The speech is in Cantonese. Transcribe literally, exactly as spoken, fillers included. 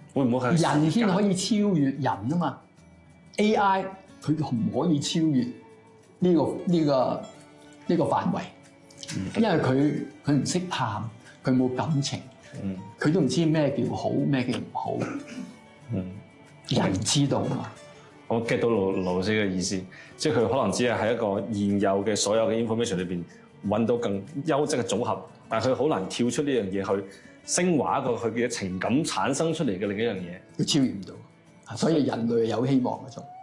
會唔會係人先可以超越人啊嘛 ？A I 佢唔可以超越呢、個呢、個呢、個範圍，因為佢佢唔識喊，佢冇感情，佢、嗯、都唔知咩叫好，咩叫唔好。嗯，人知道嘛？ 我 get 到盧盧老師嘅意思，即係佢可能只係喺一個現有嘅所有嘅 information 裏邊揾到更優質嘅組合，但係佢好難跳出呢樣嘢去升華一個佢嘅情感產生出嚟嘅另一樣嘢， 佢超越唔到，所以人類有希望嗰種。